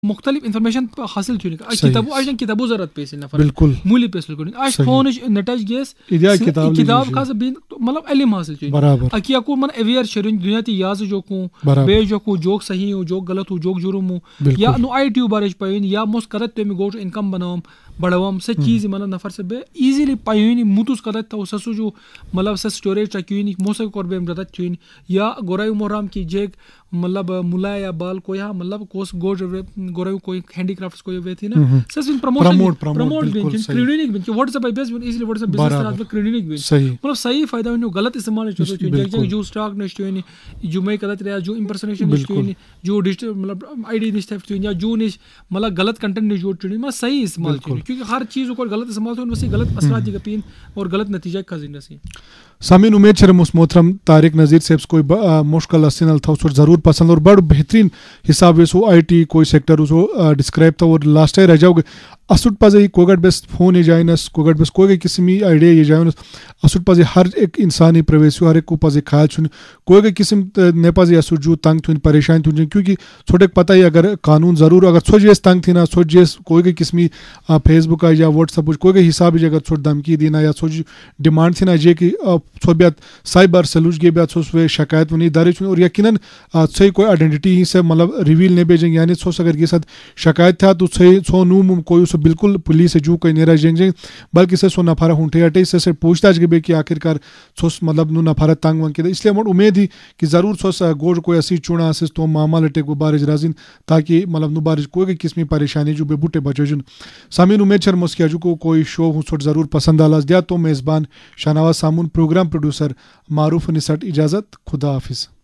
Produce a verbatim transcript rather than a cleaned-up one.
मुख्तलिफ इन्फॉर्मेशन हासिल थी किताबों आज किताबों जरूरत पेश नफर बिल्कुल मूली पेश लुकनी आज फोन नेटज गेस इदिया किताब किताब खास बिन मतलब इल्म हासिल थी बराबर अकिया को मन अवेयर शरीन दुनिया ती याज जो को बे जो को जोक सही हो जोक गलत हो जोक जुर्म हो या नो आईटी बारिश पाइन या मोस करत ते में गो इनकम बनावम बढ़ावम से चीज मतलब नफर से बे इजीली पाइन मुतुस करत तो ससु जो मतलब से स्टोरेज टक्यून मोसे कर बे मदद थीन या गोराई मोराम की जेक मतलब मुला या बाल को या मतलब कोस गोज गोराई कोई हैंडीक्राफ्ट्स कोई वे थी ना सस in promotion promote bin clinic bin WhatsApp पे बेस इजीली व्हाट्सएप बिजनेस रात क्लिनिक बिन मतलब सही फायदा नो गलत इस्तेमाल जो जो जो स्टॉक नष्ट जो मैं गलत रहा जो इंपर्सनेशन नष्ट जो डिजिटल मतलब आईडी नष्ट या जो निश मतलब गलत कंटेंट जो मतलब सही इस्तेमाल क्योंकि हर चीज को गलत इस्तेमाल तो वैसे गलत असरात की पिन और गलत नतीजा का जिंदा सी सामीन उम्मीद छे मुस मोहतरम तारिक नज़ीर साहब कोई मुश्किल असिनल था उस ज़रूर पसंद और बड़ बेहतरीन हिसाब से आईटी कोई सेक्टर उसको डिस्क्राइब था और लास्ट रह जाओगे असुट पजे कोगट बेस फोन ये जाइनस कोगट बेस कोई किस्म आइडिया ये जाइनस असुट पजे हर एक इंसानी प्रवेश हर एक को पजे ख्याल छुन कोई किस्म ने पजे असुट जो तंग थुन परेशान थुन क्योंकि छोटे पता ही अगर कानून ज़रूर अगर सोजेस तंग थी ना सोजेस कोई किस्म फेसबुक या व्हाट्सअप कोई हिसाब अगर छोट धमकी देना या सोच डिमांड थी ना जे कि सोबियत साइबर सलूज गे बियत सोस वे शिकायत वनी दर्ज और यकीनन सही कोई आइडेंटिटी ही से मतलब रिवील ने भेजेंगे यानी सोस अगर ये साथ शिकायत था तो सही सो नूम कोई उस बिल्कुल पुलिस जू कोई नेरा जेंगे बल्कि से सो नफारा हुंठे हटे से से पूछताछ के बे कि आखिरकार सोस मतलब नु नफारा तंग वन के इसलिए हम उम्मीद ही कि ज़रूर सोस गोज कोई ऐसी चुना से तो मामा लटे को बारिज राजिन ताकि मतलब नु बारिज कोई किस्म परेशानी जो बे बूटे बचोजन सामीन उम्मीद छर मुस्किया जो को कोई शो हूँ सोट ज़रूर पसंद आलास दिया तो मेज़बान शाहनवाज सामून प्रोग्राम प्रोड्यूसर मारूफ निसट इजाज़त खुदा हाफिज़।